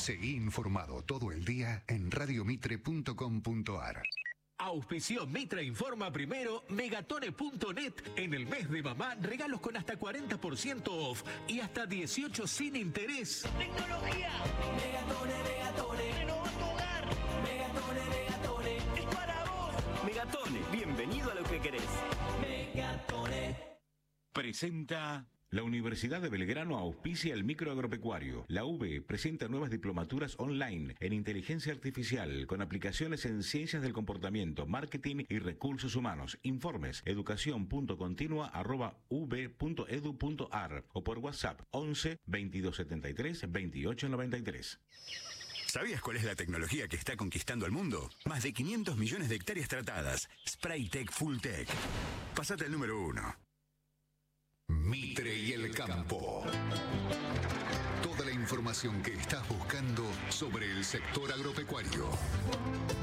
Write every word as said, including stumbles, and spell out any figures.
Seguí informado todo el día en radio mitre punto com punto ar. Auspició Mitre Informa Primero, megatone punto net. En el mes de mamá, regalos con hasta cuarenta por ciento off y hasta dieciocho sin interés. Tecnología. Megatone, Megatone. Renova tu hogar. Megatone, Megatone. Es para vos. Megatone, bienvenido a lo que querés. Megatone. Presenta... La Universidad de Belgrano auspicia el microagropecuario. La U B presenta nuevas diplomaturas online en inteligencia artificial con aplicaciones en ciencias del comportamiento, marketing y recursos humanos. Informes educación punto continua arroba u b punto edu punto ar o por WhatsApp once veintidós setenta y tres veintiocho noventa y tres. ¿Sabías cuál es la tecnología que está conquistando el mundo? Más de quinientos millones de hectáreas tratadas. Spraytech Fulltech. Pasate al número uno. Mitre y el campo. Toda la información que estás buscando sobre el sector agropecuario.